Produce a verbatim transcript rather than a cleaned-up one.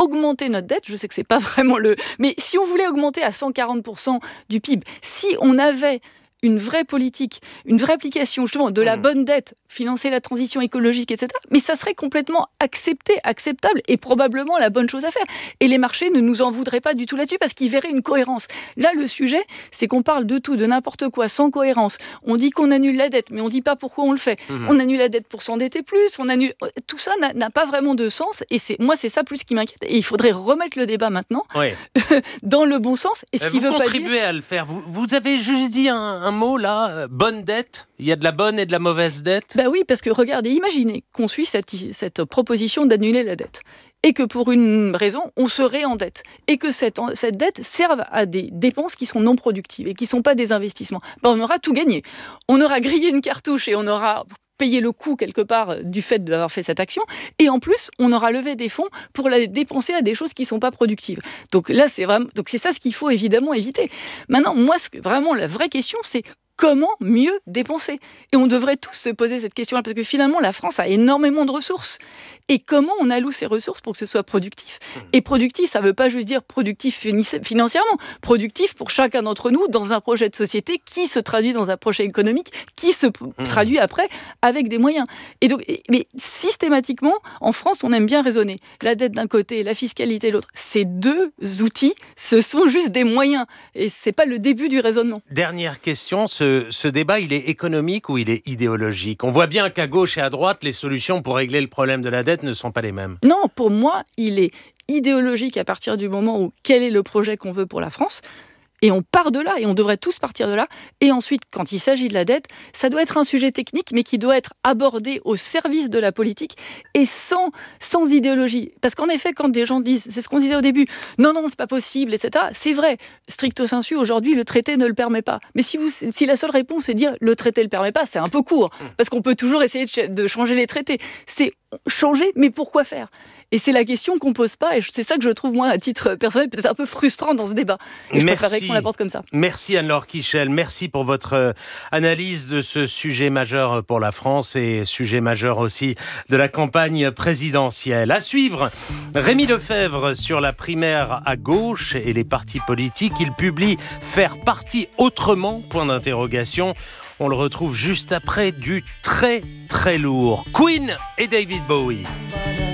augmenter notre dette, je sais que c'est pas vraiment le... Mais si on voulait augmenter à cent quarante pour cent du P I B, si on avait une vraie politique, une vraie application justement de la mmh. bonne dette, financer la transition écologique, et cetera. Mais ça serait complètement accepté, acceptable et probablement la bonne chose à faire. Et les marchés ne nous en voudraient pas du tout là-dessus parce qu'ils verraient une cohérence. Là, le sujet, c'est qu'on parle de tout, de n'importe quoi, sans cohérence. On dit qu'on annule la dette, mais on ne dit pas pourquoi on le fait. Mmh. On annule la dette pour s'endetter plus, on annule... Tout ça n'a, n'a pas vraiment de sens et c'est... moi, c'est ça plus qui m'inquiète. Et il faudrait remettre le débat maintenant oui. dans le bon sens. Et ce vous qui veut contribuez pas dire... à le faire. Vous, vous avez juste dit un, un mot là, euh, bonne dette. Il y a de la bonne et de la mauvaise dette. Bah oui, parce que regardez, imaginez qu'on suit cette, cette proposition d'annuler la dette et que pour une raison, on se réendette et que cette, cette dette serve à des dépenses qui sont non productives et qui ne sont pas des investissements. Bah on aura tout gagné. On aura grillé une cartouche et on aura payé le coût quelque part du fait d'avoir fait cette action et en plus, on aura levé des fonds pour la dépenser à des choses qui ne sont pas productives. Donc là, c'est vraiment, donc c'est ça ce qu'il faut évidemment éviter. Maintenant, moi, ce que, vraiment, la vraie question, c'est comment mieux dépenser ? Et on devrait tous se poser cette question-là, parce que finalement, la France a énormément de ressources. Et comment on alloue ces ressources pour que ce soit productif ? Et productif, ça ne veut pas juste dire productif financièrement. Productif pour chacun d'entre nous dans un projet de société qui se traduit dans un projet économique, qui se traduit après avec des moyens. Et donc, mais systématiquement, en France, on aime bien raisonner. La dette d'un côté, la fiscalité de l'autre. Ces deux outils, ce sont juste des moyens. Et ce n'est pas le début du raisonnement. Dernière question, ce, ce débat, il est économique ou il est idéologique ? On voit bien qu'à gauche et à droite, les solutions pour régler le problème de la dette ne sont pas les mêmes. Non, pour moi, il est idéologique à partir du moment où quel est le projet qu'on veut pour la France. Et on part de là, et on devrait tous partir de là. Et ensuite, quand il s'agit de la dette, ça doit être un sujet technique, mais qui doit être abordé au service de la politique et sans, sans idéologie. Parce qu'en effet, quand des gens disent, c'est ce qu'on disait au début, non, non, c'est pas possible, et cetera. C'est vrai, stricto sensu, aujourd'hui, le traité ne le permet pas. Mais si, vous, si la seule réponse est de dire, le traité ne le permet pas, c'est un peu court, parce qu'on peut toujours essayer de, de changer les traités. C'est changer, mais pourquoi faire ? Et c'est la question qu'on ne pose pas, et c'est ça que je trouve, moi, à titre personnel, peut-être un peu frustrant dans ce débat. Et je merci. préférerais qu'on l'aborde comme ça. Merci Anne-Laure Kiechel, merci pour votre analyse de ce sujet majeur pour la France et sujet majeur aussi de la campagne présidentielle. À suivre, Rémi Lefebvre sur la primaire à gauche et les partis politiques. Il publie « Faire partie autrement ?» point d'interrogation. On le retrouve juste après du très très lourd. Queen et David Bowie.